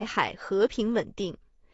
海和平稳定。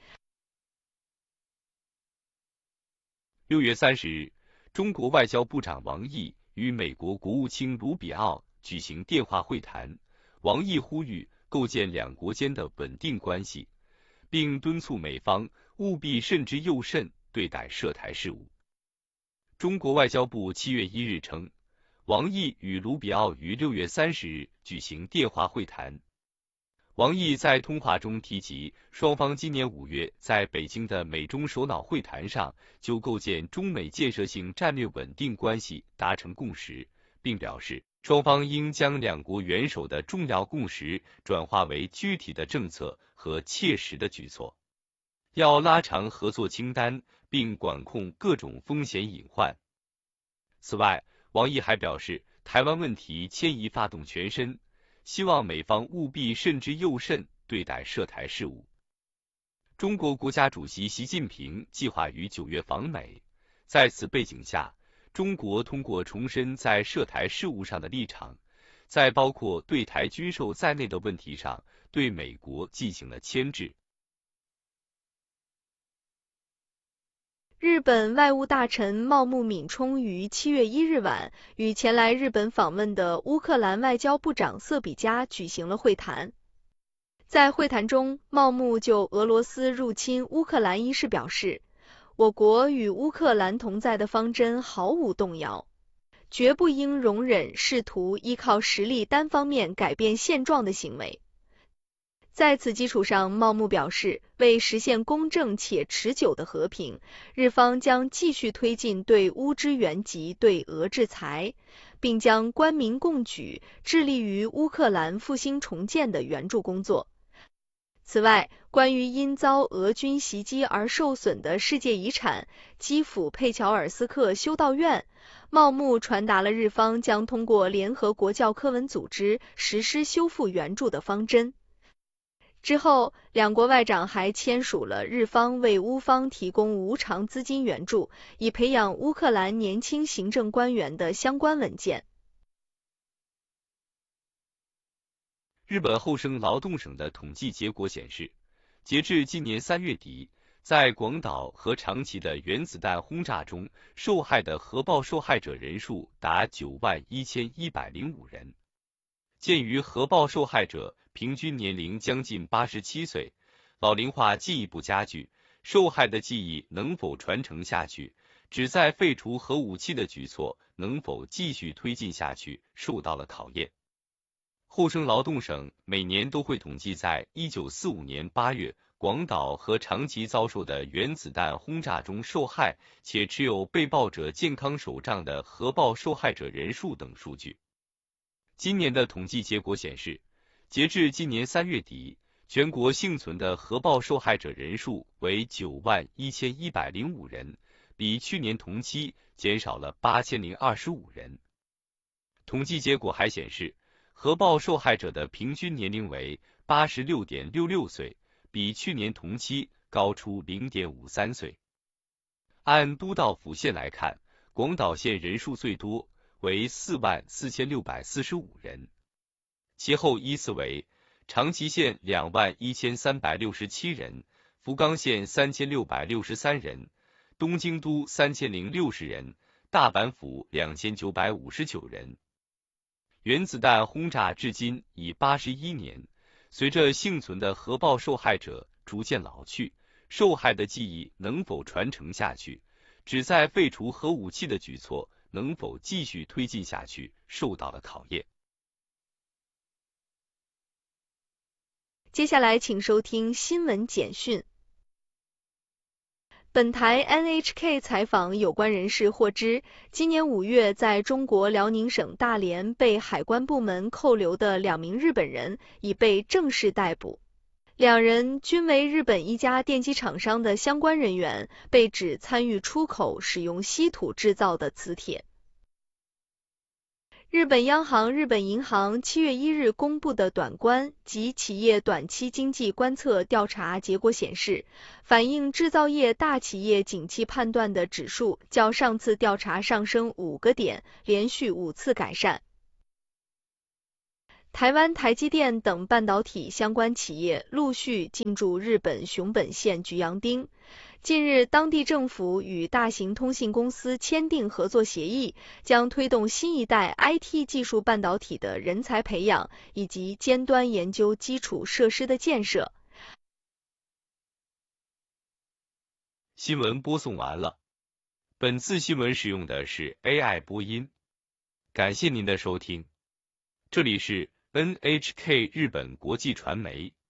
6月30日，中国外交部长王毅与美国国务卿卢比奥举行电话会谈，王毅呼吁构建两国间的稳定关系，并敦促美方务必慎之又慎对待涉台事务。中国外交部7月1日称，王毅与卢比奥于6月30日举行电话会谈。王毅在通话中提及，双方今年5月在北京的美中首脑会谈上就构建中美建设性战略稳定关系达成共识，并表示双方应将两国元首的重要共识转化为具体的政策和切实的举措，要拉长合作清单，并管控各种风险隐患。此外，王毅还表示，台湾问题牵一发动全身，希望美方务必慎之又慎对待涉台事务。中国国家主席习近平计划于9月访美，在此背景下，中国通过重申在涉台事务上的立场，在包括对台军售在内的问题上对美国进行了牵制。 日本外务大臣茂木敏充于7月1日晚与前来日本访问的乌克兰外交部长瑟比加举行了会谈。在会谈中，茂木就俄罗斯入侵乌克兰一事表示，我国与乌克兰同在的方针毫无动摇，绝不应容忍试图依靠实力单方面改变现状的行为。在此基础上，茂木表示，为实现公正且持久的和平，日方将继续推进对乌支援及对俄制裁，并将官民共举，致力于乌克兰复兴重建的援助工作。此外，关于因遭俄军袭击而受损的世界遗产基辅佩乔尔斯克修道院，茂木传达了日方将通过联合国教科文组织实施修复援助的方针。之后，两国外长还签署了日方为乌方提供无偿资金援助，以培养乌克兰年轻行政官员的相关文件。 日本厚生劳动省的统计结果显示，截至今年3月底，在广岛和长崎的原子弹轰炸中受害的核爆受害者人数达91105人。鉴于核爆受害者平均年龄将近87岁，老龄化进一步加剧，受害的记忆能否传承下去，旨在废除核武器的举措能否继续推进下去，受到了考验。厚生劳动省每年都会统计在1945年8月广岛和长崎遭受的原子弹轰炸中受害且持有被爆者健康手账的核爆受害者人数等数据。今年的统计结果显示，截至今年3月底，全国幸存的核爆受害者人数为91105人，比去年同期减少了8025人。统计结果还显示，核爆受害者的平均年龄为86.66岁，比去年同期高出0.53岁。按都道府县来看，广岛县人数最多，为44645人，其后依次为长崎县21367人，福冈县3663人，东京都3060人，大阪府2959人。原子弹轰炸至今已81年，随着幸存的核爆受害者逐渐老去，受害的记忆能否传承下去，旨在废除核武器的举措能否继续推进下去，受到了考验。 接下来请收听新闻简讯。本台 NHK 采访有关人士获知，今年5月在中国辽宁省大连被海关部门扣留的2名日本人已被正式逮捕。2人均为日本一家电机厂商的相关人员，被指参与出口使用稀土制造的磁铁。日本央行日本银行7月1日公布的短观及企业短期经济观测调查结果显示，反映制造业大企业景气判断的指数较上次调查上升5个点，连续5次改善。 台湾台积电等半导体相关企业陆续进驻日本熊本县菊阳町。近日，当地政府与大型通信公司签订合作协议，将推动新一代 IT 技术半导体的人才培养以及尖端研究基础设施的建设。 新闻播送完了。本次新闻使用的是 AI 播音，感谢您的收听。这里是 NHK 日本国际传媒。